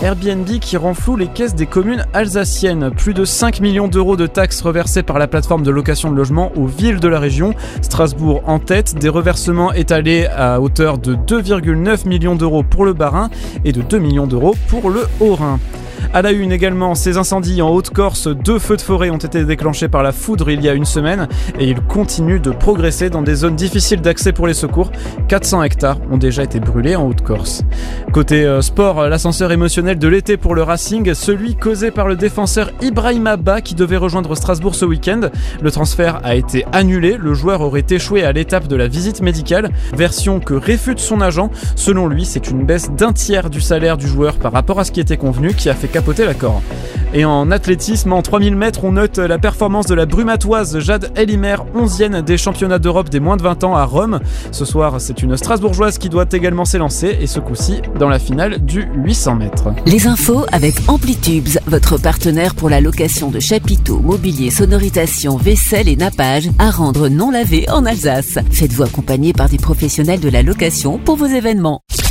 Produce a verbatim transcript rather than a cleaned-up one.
Airbnb qui renfloue les caisses des communes alsaciennes. Plus de cinq millions d'euros de taxes reversées par la plateforme de location de logements aux villes de la région. Strasbourg en tête, des reversements étalés à hauteur de deux virgule neuf millions d'euros pour le Bas-Rhin et de deux millions d'euros pour le Haut-Rhin. À la une également, ces incendies en Haute-Corse, deux feux de forêt ont été déclenchés par la foudre il y a une semaine et ils continuent de progresser dans des zones difficiles d'accès pour les secours. quatre cents hectares ont déjà été brûlés en Haute-Corse. Côté euh, sport, l'ascenseur émotionnel de l'été pour le Racing, celui causé par le défenseur Ibrahima Ba qui devait rejoindre Strasbourg ce week-end. Le transfert a été annulé, le joueur aurait échoué à l'étape de la visite médicale, version que réfute son agent. Selon lui, c'est une baisse d'un tiers du salaire du joueur par rapport à ce qui était convenu qui a fait capoter l'accord. Et en athlétisme, en trois mille mètres, on note la performance de la brumatoise Jade Elimer, onzième des championnats d'Europe des moins de vingt ans à Rome. Ce soir, c'est une Strasbourgeoise qui doit également s'élancer, et ce coup-ci dans la finale du huit cents mètres. Les infos avec Amplitubes, votre partenaire pour la location de chapiteaux, mobilier, sonorisation, vaisselle et nappage à rendre non lavé en Alsace. Faites-vous accompagner par des professionnels de la location pour vos événements.